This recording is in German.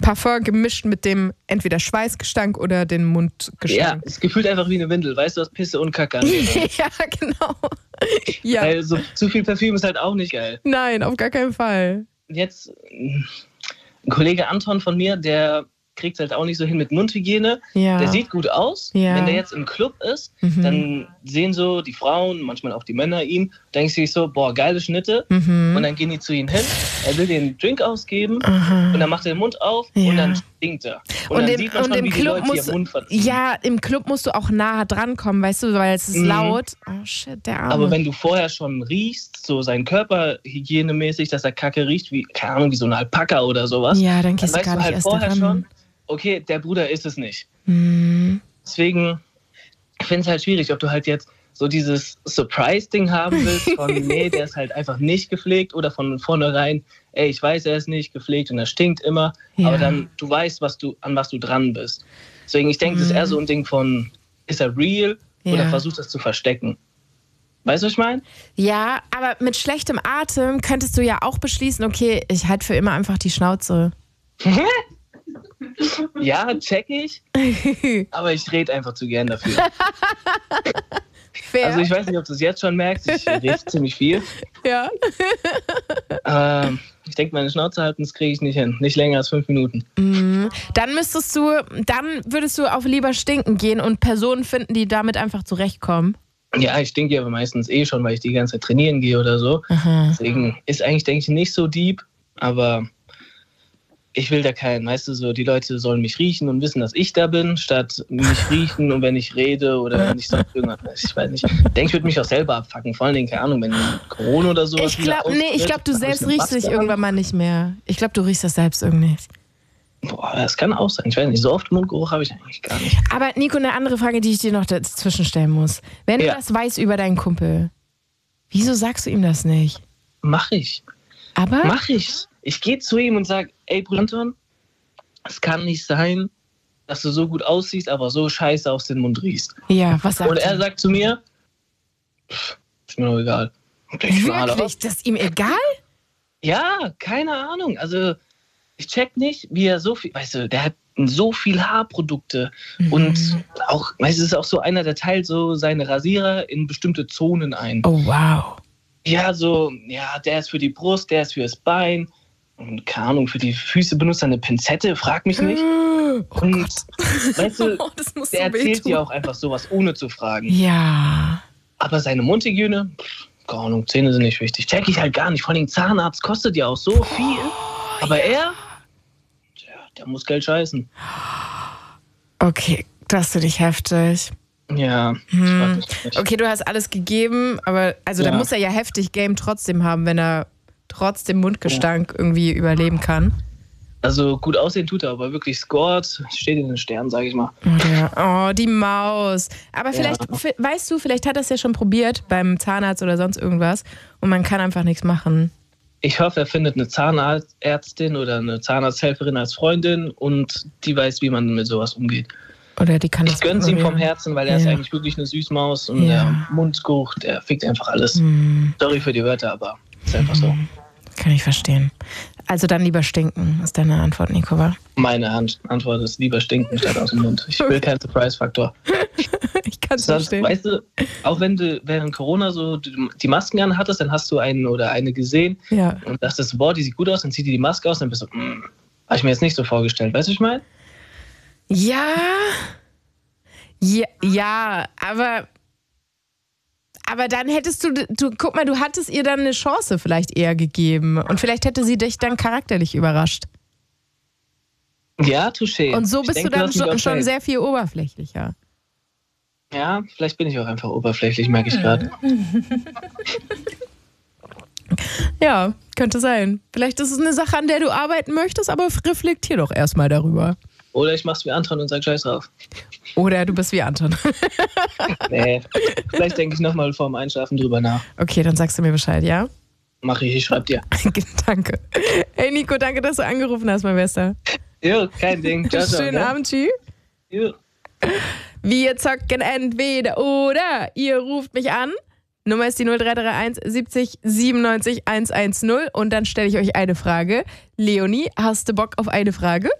Parfum gemischt mit dem entweder Schweißgestank oder den Mundgestank. Ja, es gefühlt einfach wie eine Windel. Weißt du, hast Pisse und Kacke an dir. Ja, genau. Ja. Weil so zu viel Parfüm ist halt auch nicht geil. Nein, auf gar keinen Fall. Jetzt, ein Kollege Anton von mir, der kriegt es halt auch nicht so hin mit Mundhygiene. Ja. Der sieht gut aus. Ja. Wenn der jetzt im Club ist, dann sehen so die Frauen, manchmal auch die Männer ihn, denken sich so, boah, geile Schnitte. Und dann gehen die zu ihm hin, er will den Drink ausgeben und dann macht er den Mund auf und dann stinkt er. Und dann sieht man schon, wie die Leute ihren Mund verziehen. Ja, im Club musst du auch nahe dran kommen, weißt du, weil es ist laut. Oh shit, der Arme. Aber wenn du vorher schon riechst, so sein Körper hygienemäßig, dass er Kacke riecht, wie, keine Ahnung, wie so eine Alpaka oder sowas, ja, dann gehst du gar nicht halt erst vorher ran. schon, okay, der Bruder ist es nicht. Deswegen, ich finde es halt schwierig, ob du halt jetzt so dieses Surprise-Ding haben willst von, nee, der ist halt einfach nicht gepflegt oder von vornherein, ey, ich weiß, er ist nicht gepflegt und er stinkt immer, aber dann, du weißt, an was du dran bist. Deswegen, ich denke, das ist eher so ein Ding von, ist er real oder versucht das zu verstecken? Weißt du, was ich meine? Ja, aber mit schlechtem Atem könntest du ja auch beschließen, okay, ich halte für immer einfach die Schnauze. Ja, check ich, aber ich rede einfach zu gern dafür. Fair. Also ich weiß nicht, ob du es jetzt schon merkst, ich rede ziemlich viel. Ja. Ich denke, meine Schnauze halten, das kriege ich nicht hin. Nicht länger als 5 Minuten. Dann würdest du auf lieber stinken gehen und Personen finden, die damit einfach zurechtkommen. Ja, ich stinke aber meistens schon, weil ich die ganze Zeit trainieren gehe oder so. Deswegen ist eigentlich, denke ich, nicht so deep, aber ich will da keinen, weißt du, so die Leute sollen mich riechen und wissen, dass ich da bin, statt mich riechen und wenn ich rede oder wenn ich sonst irgendwas, ich weiß nicht. Ich denke, ich würde mich auch selber abfucken, vor allen Dingen, keine Ahnung, wenn Corona oder sowas Ich glaube, du selbst riechst dich irgendwann mal nicht mehr. Ich glaube, du riechst das selbst irgendwie nicht. Boah, das kann auch sein. Ich weiß nicht, so oft Mundgeruch habe ich eigentlich gar nicht. Aber Nico, eine andere Frage, die ich dir noch dazwischen stellen muss. Wenn du das weißt über deinen Kumpel, wieso sagst du ihm das nicht? Mach ich. Aber? Mach ich. Ich gehe zu ihm und sage, ey Bruder Anton, es kann nicht sein, dass du so gut aussiehst, aber so scheiße aus dem Mund riechst. Ja, was sagt er? Und er sagt zu mir, ist mir doch egal. Wirklich? Das ist ihm egal? Ja, keine Ahnung. Also ich check nicht, wie er so viel, weißt du, der hat so viel Haarprodukte und auch, weißt du, es ist auch so einer, der teilt so seine Rasierer in bestimmte Zonen ein. Oh, wow. Ja, so, ja, der ist für die Brust, der ist für das Bein. Und keine Ahnung, für die Füße benutzt er eine Pinzette, frag mich nicht. Und weißt du, der erzählt dir auch einfach sowas, ohne zu fragen. Ja. Aber seine Mundhygiene, keine Ahnung, Zähne sind nicht wichtig. Check ich halt gar nicht. Vor allem Zahnarzt kostet ja auch so viel. Aber er, der muss Geld scheißen. Okay, das finde ich heftig. Ja, ich frag mich nicht. Okay, du hast alles gegeben, aber also da muss er ja heftig Game trotzdem haben, wenn er trotzdem Mundgestank irgendwie überleben kann. Also gut aussehen tut er, aber wirklich scored, steht in den Sternen, sage ich mal. Oh, die Maus. Aber vielleicht, weißt du, vielleicht hat er es ja schon probiert beim Zahnarzt oder sonst irgendwas und man kann einfach nichts machen. Ich hoffe, er findet eine Zahnärztin oder eine Zahnarzthelferin als Freundin und die weiß, wie man mit sowas umgeht. Oder die kann ich gönn's ihm vom Herzen, weil er ist eigentlich wirklich eine Süßmaus und der Mundgeruch, der fickt einfach alles. Sorry für die Wörter, aber ist einfach so. Kann ich verstehen. Also dann lieber stinken, ist deine Antwort, Nico, wa? Meine Antwort ist lieber stinken statt aus dem Mund. Ich will keinen Surprise-Faktor. Ich kann es verstehen. Weißt du, auch wenn du während Corona so die Masken anhattest, dann hast du einen oder eine gesehen und dachtest, boah, die sieht gut aus, dann zieht die Maske aus und dann bist du, habe ich mir jetzt nicht so vorgestellt. Weißt du, was ich meine? Ja, aber dann hättest du, guck mal, du hattest ihr dann eine Chance vielleicht eher gegeben und vielleicht hätte sie dich dann charakterlich überrascht. Ja, touché. Und so bist du dann schon sehr viel oberflächlicher. Ja, vielleicht bin ich auch einfach oberflächlich, merke ich gerade. Ja, könnte sein. Vielleicht ist es eine Sache, an der du arbeiten möchtest, aber reflektier doch erstmal darüber. Oder ich mach's wie Anton und sag Scheiß drauf. Oder du bist wie Anton. Nee, vielleicht denke ich nochmal vorm Einschlafen drüber nach. Okay, dann sagst du mir Bescheid, ja? Mach ich schreib dir. Danke. Hey Nico, danke, dass du angerufen hast, mein Bester. Jo, kein Ding. Ciao, Schönen Abend, tschüss. Jo. Wir zocken entweder oder ihr ruft mich an. Nummer ist die 0331 70 97 110 und dann stelle ich euch eine Frage. Leonie, hast du Bock auf eine Frage?